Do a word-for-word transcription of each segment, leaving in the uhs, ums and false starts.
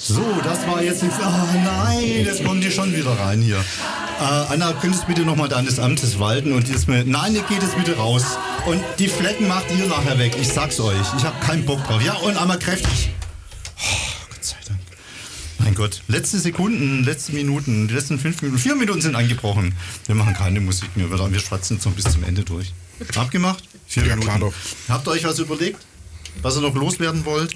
So, das war jetzt nichts. Oh nein, jetzt kommen die schon wieder rein hier. Äh, Anna, könntest du bitte nochmal deines Amtes walten und jetzt mir. Nein, ihr geht jetzt bitte raus. Und die Flecken macht ihr nachher weg. Ich sag's euch. Ich habe keinen Bock drauf. Ja, und einmal kräftig. Oh, Gott sei Dank. Mein Gott. Letzte Sekunden, letzte Minuten, die letzten fünf Minuten, vier Minuten sind angebrochen. Wir machen keine Musik mehr. Wir schwatzen jetzt noch bis zum Ende durch. Abgemacht? Vier Ja, Minuten. klar doch. Habt ihr euch was überlegt? Was ihr noch loswerden wollt?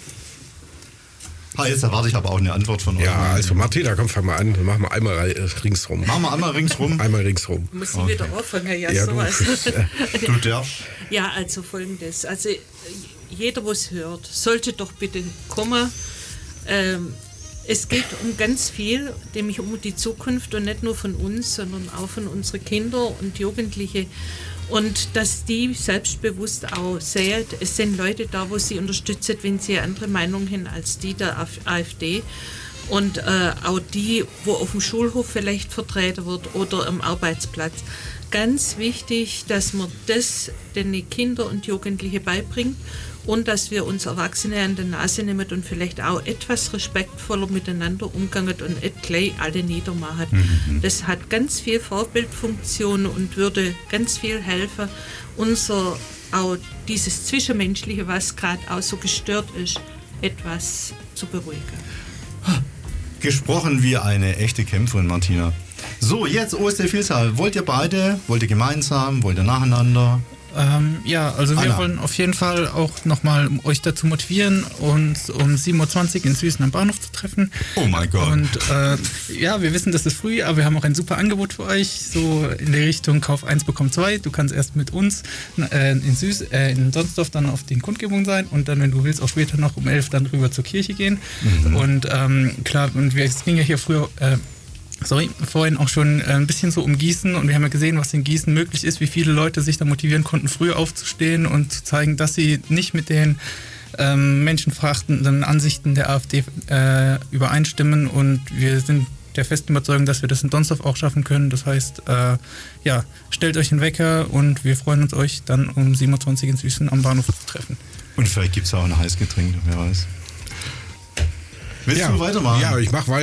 Ah, jetzt erwarte ich aber auch eine Antwort von euch. Ja, also Martina, komm, fang mal an. Dann machen wir einmal äh, ringsrum. Machen wir einmal ringsrum. Einmal ringsrum. Muss ich wieder anfangen? Ja, Ja, so du. was. Du darfst. Ja, also folgendes. Also jeder, was hört, sollte doch bitte kommen. Ähm, es geht um ganz viel, nämlich um die Zukunft und nicht nur von uns, sondern auch von unseren Kindern und Jugendlichen. Und dass die selbstbewusst auch sehen, es sind Leute da, wo sie unterstützen, wenn sie eine andere Meinung haben als die der AfD. Und äh, auch die, wo auf dem Schulhof vielleicht vertreten wird oder am Arbeitsplatz. Ganz wichtig, dass man das den Kindern und Jugendlichen beibringt und dass wir uns Erwachsene an der Nase nehmen und vielleicht auch etwas respektvoller miteinander umgehen und nicht gleich alle niedermachen. Mhm. Das hat ganz viel Vorbildfunktion und würde ganz viel helfen, unser auch dieses Zwischenmenschliche, was gerade auch so gestört ist, etwas zu beruhigen. Gesprochen wie eine echte Kämpferin, Martina. So, jetzt O S D Vielzahl. Wollt ihr beide? Wollt ihr gemeinsam? Wollt ihr nacheinander? Ähm, ja, also wir Anna. wollen auf jeden Fall auch nochmal euch dazu motivieren, uns um sieben Uhr zwanzig in Süßen am Bahnhof zu treffen. Oh mein Gott. Und äh, ja, wir wissen, das ist früh, aber wir haben auch ein super Angebot für euch, so in der Richtung Kauf eins, bekomm zwei. Du kannst erst mit uns äh, in, Süß, äh, in Sonsdorf dann auf den Kundgebungen sein und dann, wenn du willst, auch später noch um elf dann rüber zur Kirche gehen. Mhm. Und ähm, klar, und wir, es ging ja hier früher... Äh, Sorry, vorhin auch schon ein bisschen so um Gießen und wir haben ja gesehen, was in Gießen möglich ist, wie viele Leute sich da motivieren konnten, früh aufzustehen und zu zeigen, dass sie nicht mit den ähm, menschenverachtenden Ansichten der AfD äh, übereinstimmen und wir sind der festen Überzeugung, dass wir das in Donsdorf auch schaffen können. Das heißt, äh, ja, stellt euch einen Wecker und wir freuen uns, euch dann um sieben Uhr zwanzig in Süßen am Bahnhof zu treffen. Und vielleicht gibt es auch ein Heißgetränk, wer weiß. Willst Ja, du weitermachen? ja, ich mach weiter.